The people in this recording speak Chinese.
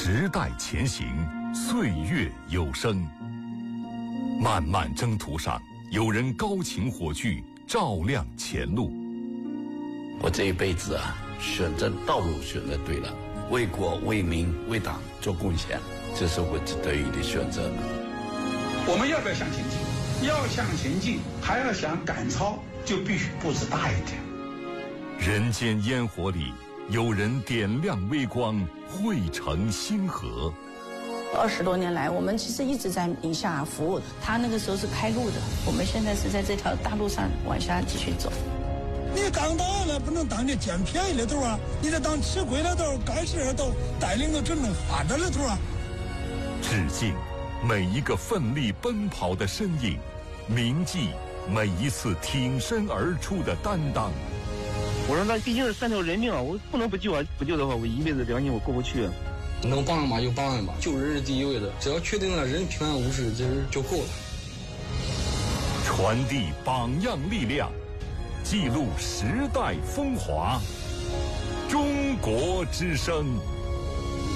时代前行，岁月有声。漫漫征途上，有人高擎火炬，照亮前路。 我这一辈子啊，选择道路选择对了，为国为民为党做贡献，这是我得以的选择。 我们要不要向前进？要向前进，还要想赶超，就必须步子大一点。 人间烟火里，有人点亮微光，汇成星河。 20多年来，我们其实一直在宁夏服务。他那个时候是开路的，我们现在是在这条大路上往下继续走。 你当党了，不能当这捡便宜的头啊！你得当吃亏的头，干事的头，带领着真正发展的头啊！ 致敬每一个奋力奔跑的身影，铭记每一次挺身而出的担当。 我说那毕竟是3条人命啊，我不能不救啊！不救的话，我一辈子良心我过不去啊。 能帮嘛就帮嘛，救人是第一位的，只要确定了人平安无事，这就够了。 传递榜样力量，记录时代风华。中国之声。